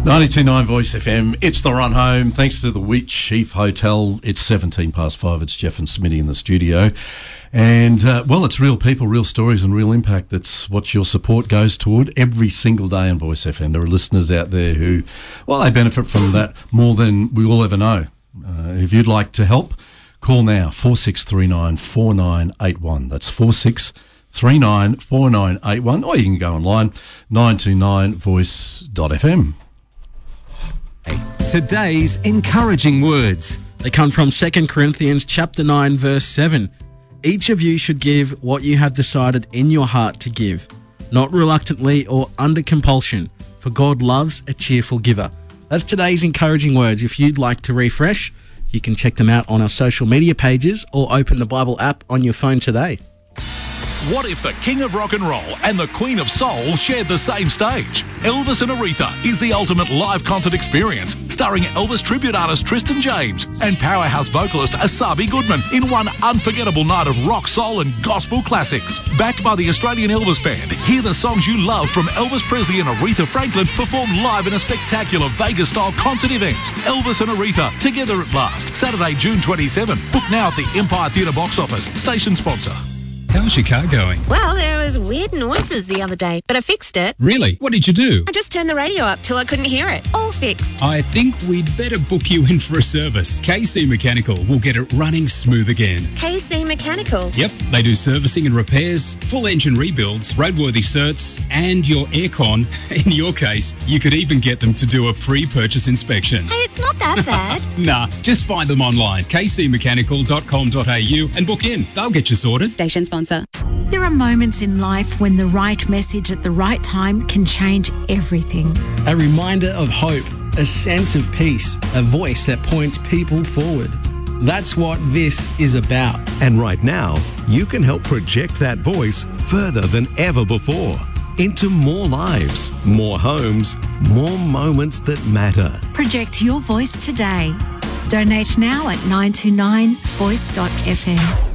92.9 Voice FM. It's the run home. Thanks to the Wheat Chief Hotel. It's 5:17. It's Jeff and Smitty in the studio. And, it's real people, real stories and real impact. That's what your support goes toward every single day on Voice FM. There are listeners out there who, they benefit from that more than we all ever know. If you'd like to help, call now, 4639 4981. That's 4639 4981. Or you can go online, 929voice.fm. Today's encouraging words. They come from 2 Corinthians chapter 9, verse 7. Each of you should give what you have decided in your heart to give, not reluctantly or under compulsion, for God loves a cheerful giver. That's today's encouraging words. If you'd like to refresh, you can check them out on our social media pages or open the Bible app on your phone today. What if the King of Rock and Roll and the Queen of Soul shared the same stage? Elvis and Aretha is the ultimate live concert experience, starring Elvis tribute artist Tristan James and powerhouse vocalist Asabi Goodman in one unforgettable night of rock, soul and gospel classics. Backed by the Australian Elvis Band, hear the songs you love from Elvis Presley and Aretha Franklin performed live in a spectacular Vegas-style concert event. Elvis and Aretha, together at last, Saturday, June 27. Book now at the Empire Theatre box office. Station sponsor. How's your car going? Well, there was weird noises the other day, but I fixed it. Really? What did you do? I just turned the radio up till I couldn't hear it. All fixed. I think we'd better book you in for a service. KC Mechanical will get it running smooth again. KC Mechanical? Yep, they do servicing and repairs, full engine rebuilds, roadworthy certs, and your aircon. In your case, you could even get them to do a pre-purchase inspection. Hey, it's not that bad. Nah, just find them online, kcmechanical.com.au, and book in. They'll get you sorted. Station sponsor. There are moments in life when the right message at the right time can change everything. A reminder of hope, a sense of peace, a voice that points people forward. That's what this is about. And right now, you can help project that voice further than ever before. Into more lives, more homes, more moments that matter. Project your voice today. Donate now at 929voice.fm.